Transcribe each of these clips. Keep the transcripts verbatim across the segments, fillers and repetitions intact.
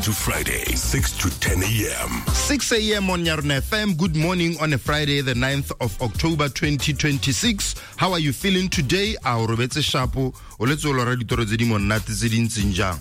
to Friday, six to ten a.m. six a.m. on Yarna F M. Good morning on a Friday, the ninth of October, twenty twenty-six. How are you feeling today? Our Robetse Shapo, or let's all already to the demon, not the Zidin Zinja.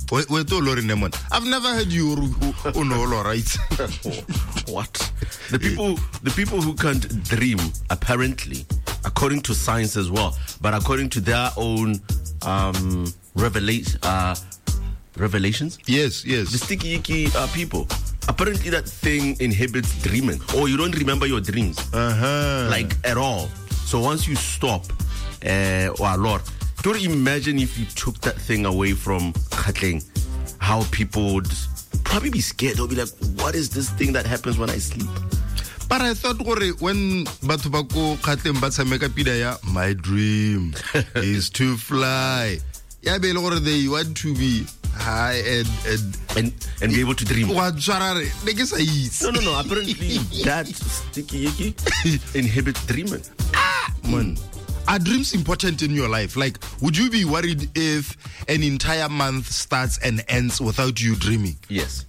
I've never heard you who know all right. What? The people the people who can't dream, apparently, according to science as well, but according to their own um revelation uh revelations? Yes, yes. The sticky icky uh, people. Apparently that thing inhibits dreaming. Or you don't remember your dreams. Uh-huh. Like at all. So once you stop, uh or Lord, don't imagine if you took that thing away from Khatling, how people would probably be scared. They'll be like, what is this thing that happens when I sleep? But I thought when Batubako Khatling Batsameka Pidaya, my dream is to fly. Yeah, they want to be high and and and, and be able to dream. What No, no, no. Apparently that sticky icky inhibits dreaming. Ah, man. Are dreams important in your life? Like, would you be worried if an entire month starts and ends without you dreaming? Yes,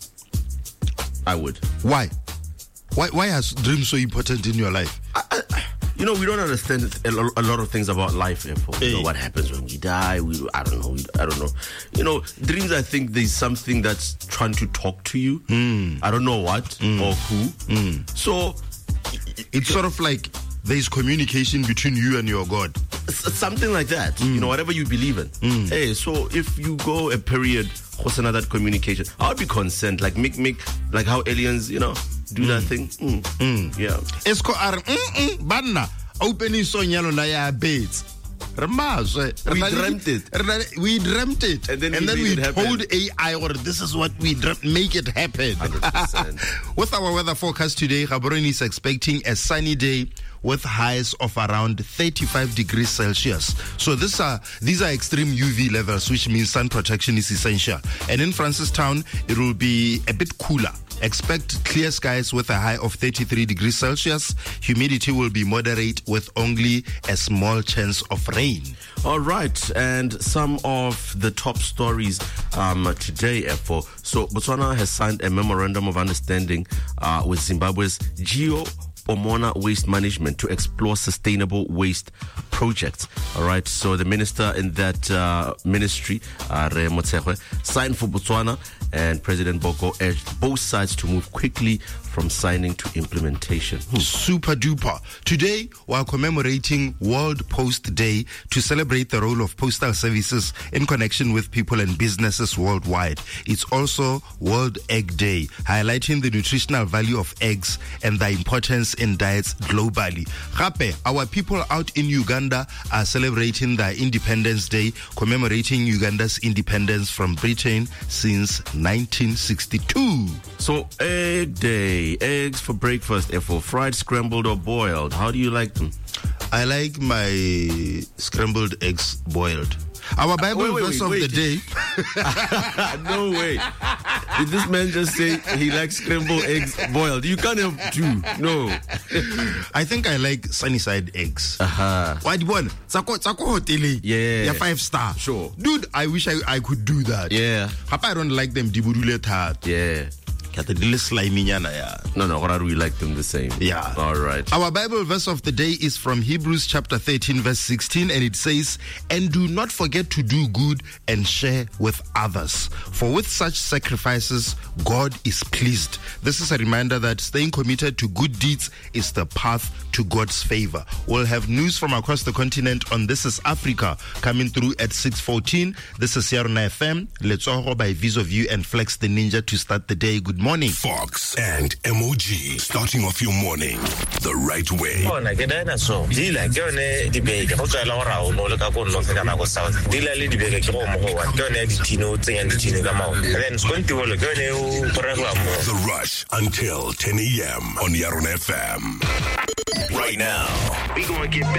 I would. Why? Why? Why is dreams so important in your life? I, I, you know, we don't understand a lot of things about life. Therefore, you know, what happens when we die? We, I don't know. We, I don't know. You know, dreams. I think there's something that's trying to talk to you. Mm. I don't know what mm. or who. Mm. So it's sort of like there's communication between you and your God. Something like that. Mm. You know, whatever you believe in. Mm. Hey, so if you go a period, what's another communication? I would be concerned. Like make make like how aliens, you know, do mm. that thing. Mm. Mm. Yeah. Esko ar mm banna opening sonyalo na ya beds. We dreamt it. We dreamt it. And then, and we, then we told A I, or this is what we dreamt, make it happen. one hundred percent. With our weather forecast today, Gaborone is expecting a sunny day with highs of around thirty-five degrees Celsius. So this are, these are extreme U V levels, which means sun protection is essential. And in Francistown, it will be a bit cooler. Expect clear skies with a high of thirty-three degrees Celsius. Humidity will be moderate with only a small chance of rain. All right, and some of the top stories um, today, F O. So Botswana has signed a memorandum of understanding uh, with Zimbabwe's Geo Omona Waste Management to explore sustainable waste projects. All right, so the minister in that uh, ministry, uh, Re Motshekga, signed for Botswana, and President Boko urged both sides to move quickly from signing to implementation. Hmm. Super duper. Today, while commemorating World Post Day to celebrate the role of postal services in connection with people and businesses worldwide, it's also World Egg Day, highlighting the nutritional value of eggs and their importance in diets globally. Gape, our people out in Uganda are celebrating their Independence Day, commemorating Uganda's independence from Britain since nineteen sixty-two. So, Egg Day. Eggs for breakfast, F O. Fried, scrambled, or boiled? How do you like them? I like my scrambled eggs boiled. Our Bible uh, wait, wait, verse wait, of wait. the day. No way. Did this man just say he likes scrambled eggs boiled? You can't have two. No. I think I like sunny side eggs. Uh-huh. White one. Tsako tsako hotel. Yeah. Yeah, five star. Sure. Dude, I wish I, I could do that. Yeah. Papa, I don't like them dibudule tat. Yeah. No, no, or we like them the same. Yeah. All right. Our Bible verse of the day is from Hebrews chapter thirteen, verse sixteen, and it says, "And do not forget to do good and share with others, for with such sacrifices, God is pleased." This is a reminder that staying committed to good deeds is the path to God's favor. We'll have news from across the continent on This is Africa coming through at six fourteen. This is Yarna F M. Let's all go by Vis of You and Flex the Ninja to start the day. Good morning. Fox and M O G, starting off your morning the right way. The Rush until ten a.m. on Yarna F M. Right now, we gonna get back